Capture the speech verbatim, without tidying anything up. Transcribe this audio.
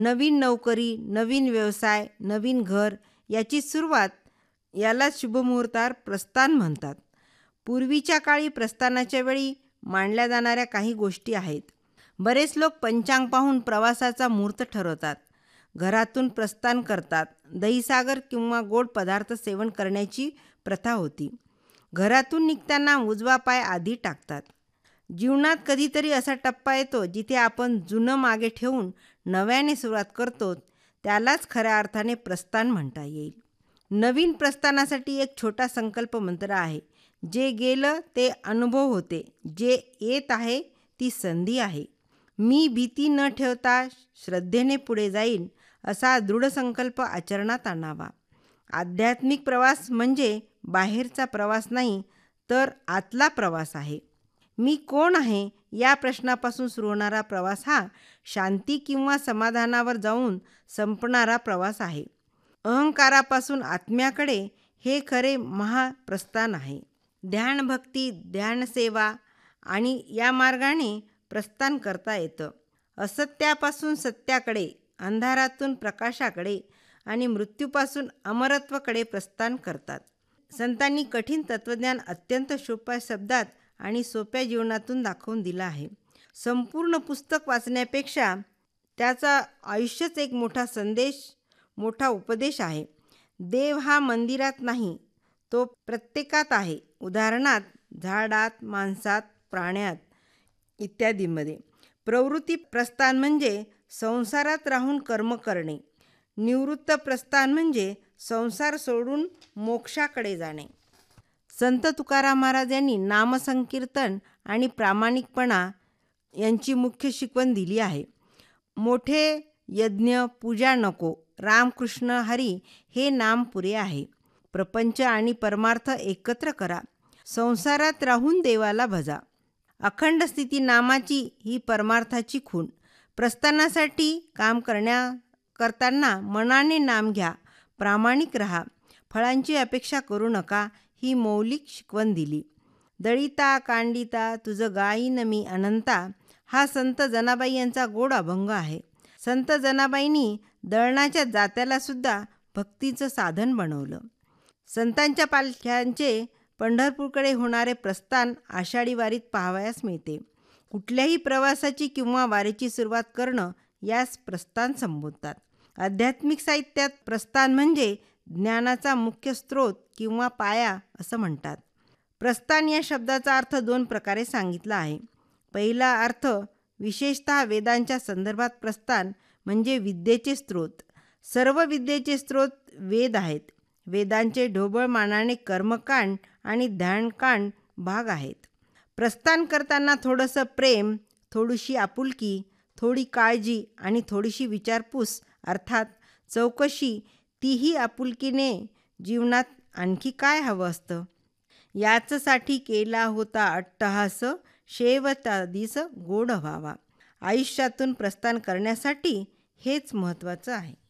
नवीन नोकरी, नवीन व्यवसाय, नवीन घर याची सुरुवात यालाच शुभमुहूर्तावर प्रस्थान म्हणतात. पूर्वीच्या काळी प्रस्थानाच्या वेळी मानल्या जाणाऱ्या काही गोष्टी आहेत. बरेच लोक पंचांग पाहून प्रवासाचा मुहूर्त ठरवतात. घरातून प्रस्थान करतात. दहीसागर किंवा गोड पदार्थ सेवन करण्याची प्रथा होती. घरातून निघताना उजवा पाय आधी टाकतात. जीवनात कधीतरी असा टप्पा येतो जिथे आपण जुनं मागे ठेवून नव्याने सुरुवात करतो. त्यालाच खऱ्या अर्थाने प्रस्थान म्हणता येईल. नवीन प्रस्थानासाठी एक छोटा संकल्प मंत्र आहे. जे गेलं ते अनुभव होते, जे येत आहे ती संधी आहे. मी भीती न ठेवता श्रद्धेने पुढे जाईन असा दृढ संकल्प आचरणात आणावा. आध्यात्मिक प्रवास म्हणजे बाहेरचा प्रवास नाही, तर आतला प्रवास आहे. मी कोण आहे या प्रश्नापासून सुरू होणारा प्रवास हा शांती किंवा समाधानावर जाऊन संपणारा प्रवास आहे. अहंकारापासून आत्म्याकडे हे खरे महाप्रस्थान आहे. ध्यान, भक्ती, ध्यानसेवा आणि या मार्गाने प्रस्थान करता येतं. असत्यापासून सत्याकडे, अंधारातून प्रकाशाकडे आणि मृत्यूपासून अमरत्वाकडे प्रस्थान करतात. संतांनी कठीण तत्त्वज्ञान अत्यंत सोप्या शब्दात आणि सोप्या जीवनातून दाखवून दिलं आहे. संपूर्ण पुस्तक वाचण्यापेक्षा त्याचा आयुष्यच एक मोठा संदेश, मोठा उपदेश आहे. देव हा मंदिरात नाही, तो प्रत्येकात आहे. उदाहरणार्थ झाडात, माणसात, प्राण्यात इत्यादीमध्ये. प्रवृत्ती प्रस्थान म्हणजे संसारात राहून कर्म करणे. निवृत्त प्रस्थान म्हणजे संसार सोडून मोक्षाकडे जाणे. संत तुकाराम महाराज यांनी नामसंकीर्तन आणि प्रामाणिकपणा यांची मुख्य शिकवण दिली आहे. मोठे यज्ञ, पूजा नको. रामकृष्ण हरी हे नाम पुरे आहे. प्रपंच आणि परमार्थ एकत्र करा. संसारात राहून देवाला भजा. अखंड स्थिती नामाची ही परमार्थाची खूण. प्रस्थानासाठी काम करण्या करताना मनाने नाम घ्या. प्रामाणिक राहा. फळांची अपेक्षा करू नका ही मौलिक शिकवण दिली. दळिता कांडिता तुझं गाईन मी अनंता हा संत जनाबाई यांचा गोड अभंग आहे. संत जनाबाईंनी दळणाच्या जात्याला सुद्धा भक्तीचं साधन बनवलं. संतांच्या पालख्यांचे पंढरपूरकडे होणारे प्रस्थान आषाढी वारीत पाहावयास मिळते. कुठल्याही प्रवासाची किंवा वारीची सुरुवात करणं यास प्रस्थान संबोधतात. आध्यात्मिक साहित्यात प्रस्थान म्हणजे ज्ञानाचा मुख्य स्रोत किंवा पाया असं म्हणतात. प्रस्थान या शब्दाचा अर्थ दोन प्रकारे सांगितला आहे. पहिला अर्थ विशेषतः वेदांच्या संदर्भात प्रस्थान म्हणजे विद्येचे स्रोत. सर्व विद्येचे स्रोत वेद आहेत. वेदांचे ढोबळ मानाने कर्मकांड आणि ध्यानकांड भाग आहेत. प्रस्थान करताना थोडंसं प्रेम, थोडीशी आपुलकी, थोडी काळजी आणि थोडीशी विचारपूस अर्थात चौकशी, तीही आपुलकीने जीवनात आणखी काय हवं असतं याचसाठी केला होता अट्टहास, शेवटादीस गोड व्हावा. आयुष्यातून प्रस्थान करण्यासाठी हेच महत्त्वाचं आहे.